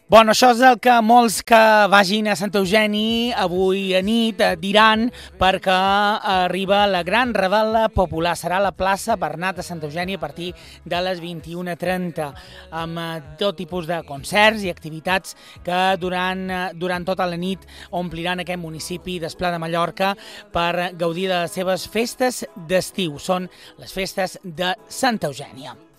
Bueno, això és el que molts que vagin a Sant Eugeni avui a nit diran, perquè arriba la gran rebel·la popular. Serà a la plaça Bernat de Sant Eugeni a partir de les 21:30, amb tot tipus de concerts i activitats que durant tota la nit ompliran aquest municipi d'Esplà de Mallorca per gaudir de les seves festes d'estiu. Són les festes de Santa Eugènia.